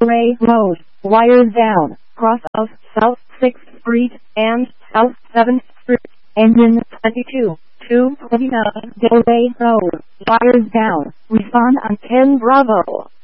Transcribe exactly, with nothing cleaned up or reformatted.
Ray Road, wires down, cross of South sixth Street and South seventh Street. Engine twenty-two, two twenty-nine, Delray Road, wires down, respond on ten Bravo.